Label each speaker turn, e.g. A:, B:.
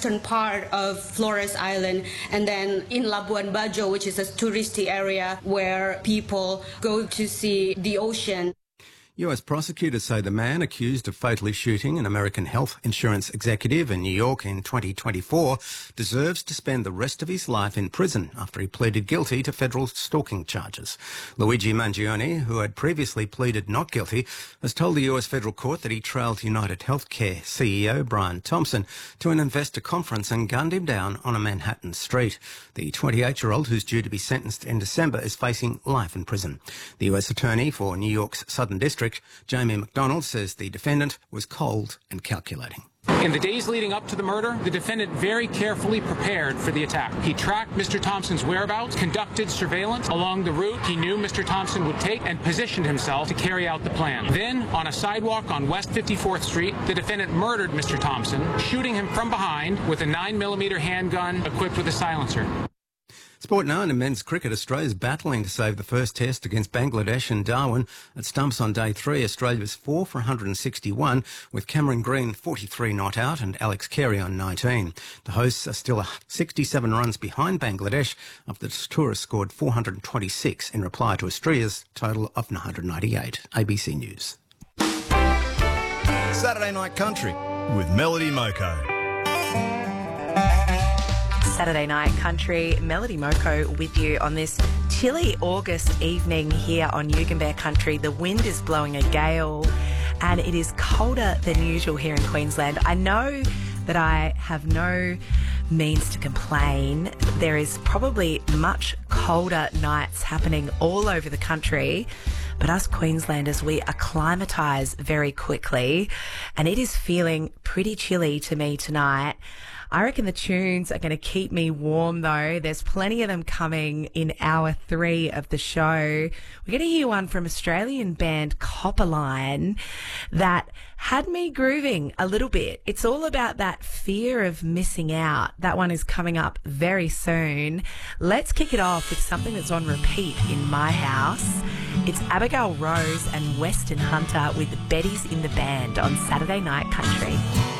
A: western part of Flores Island, and then in Labuan Bajo, which is a touristy area where people go to see the ocean.
B: US prosecutors say the man accused of fatally shooting an American health insurance executive in New York in 2024 deserves to spend the rest of his life in prison after he pleaded guilty to federal stalking charges. Luigi Mangione, who had previously pleaded not guilty, has told the US federal court that he trailed United Healthcare CEO Brian Thompson to an investor conference and gunned him down on a Manhattan street. The 28-year-old, who's due to be sentenced in December, is facing life in prison. The US attorney for New York's Southern District, Jamie McDonald, says the defendant was cold and calculating.
C: In the days leading up to the murder, the defendant very carefully prepared for the attack. He tracked Mr. Thompson's whereabouts, conducted surveillance along the route he knew Mr. Thompson would take, and positioned himself to carry out the plan. Then, on a sidewalk on West 54th Street, the defendant murdered Mr. Thompson, shooting him from behind with a 9mm handgun equipped with a silencer.
B: Sport now, and in men's cricket, Australia's battling to save the first test against Bangladesh in Darwin. At stumps on day 3, Australia was 4 for 161, with Cameron Green 43 not out and Alex Carey on 19. The hosts are still 67 runs behind Bangladesh after the tourists scored 426 in reply to Australia's total of 198. ABC News.
D: Saturday Night Country with Melody Moko.
E: Saturday Night Country, Melody Moko with you on this chilly August evening here on Yugambeh Country. The wind is blowing a gale and it is colder than usual here in Queensland. I know that I have no means to complain. There is probably much colder nights happening all over the country, but us Queenslanders, we acclimatise very quickly, and it is feeling pretty chilly to me tonight. I reckon the tunes are going to keep me warm, though. There's plenty of them coming in hour 3 of the show. We're going to hear one from Australian band Copperline that had me grooving a little bit. It's all about that fear of missing out. That one is coming up very soon. Let's kick it off with something that's on repeat in my house. It's Abigail Rose and Weston Hunter with Betty's in the Band on Saturday Night Country.